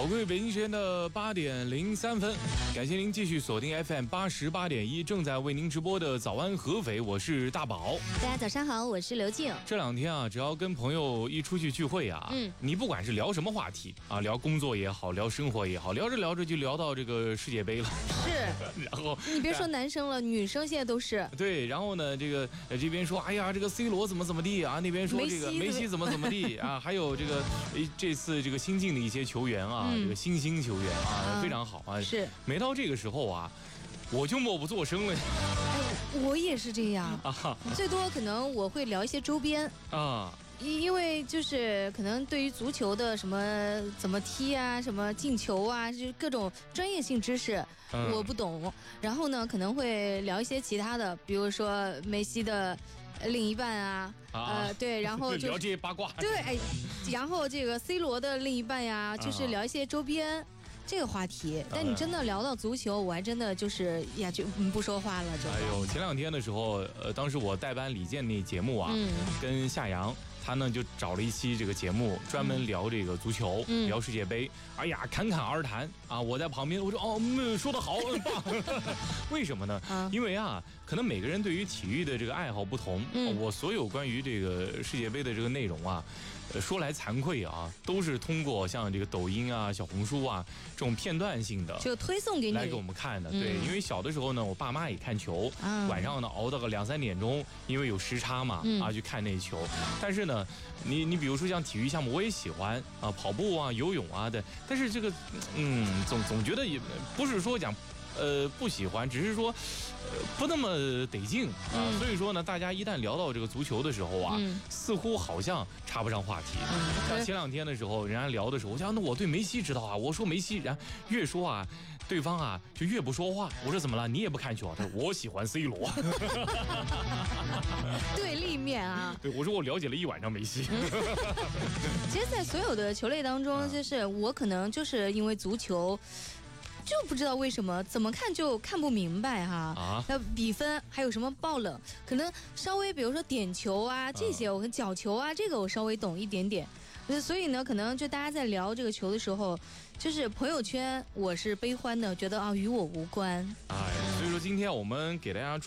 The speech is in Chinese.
好，各位，北京时间的8点03分，感谢您继续锁定 FM 88.1，正在为您直播的早安合肥，我是大宝。 大家早上好，我是刘静。 这2天啊，只要跟朋友一出去聚会啊，你不管是聊什么话题啊，聊工作也好，聊生活也好，聊着聊着就聊到这个世界杯了。 是， 然后你别说男生了，女生现在都是。 对，然后呢，这边说，哎呀，这个 C 罗怎么地啊，那边说这个梅西怎么地啊，还有这个这次这个新进的一些球员啊，这个新兴球员啊，非常好啊。 是， 每到这个时候啊，我就默不作声了。 我也是这样啊，最多可能我会聊一些周边啊。因为就是可能对于足球的什么怎么踢啊，什么进球啊，就是各种专业性知识我不懂，然后呢可能会聊一些其他的，比如说梅西的另一半啊，对，然后就聊这些八卦， 对，然后这个 C 罗的另一半呀，就是聊一些周边这个话题。但你真的聊到足球，我还真的就是呀就不说话了。 哎呦，前2天的时候，当时我代班李健那节目啊，跟夏阳。他呢就找了一期这个节目，专门聊这个足球，聊世界杯。哎呀，侃侃而谈啊！我在旁边，我说说得好，很棒。为什么呢？因为啊，可能每个人对于体育的这个爱好不同。我所有关于这个世界杯的这个内容啊，说来惭愧啊，都是通过像这个抖音啊、小红书啊这种片段性的就推送给你来给我们看的。对，因为小的时候呢，我爸妈也看球，晚上呢熬到个2、3点钟，因为有时差嘛，去看那球。但是呢。你比如说像体育项目我也喜欢啊，跑步啊、游泳啊的，但是这个总觉得也不是说讲不喜欢，只是说不那么得劲啊。所以说呢，大家一旦聊到这个足球的时候啊，似乎好像插不上话题。像前2天的时候，人家聊的时候，我讲那我对梅西知道啊，我说梅西，然后越说啊，对方啊就越不说话。我说怎么了？你也不看球啊？他说我喜欢 C 罗。 对立面啊。 对，我说我了解了一晚上梅西。 其实，在所有的球类当中，就是我可能就是因为足球。就不知道为什么，怎么看就看不明白哈。比分还有什么爆冷，可能稍微比如说点球啊这些，我跟角球啊这个我稍微懂一点点。所以呢，可能就大家在聊这个球的时候，就是朋友圈我是悲欢的，觉得与我无关。 所以说今天我们给大家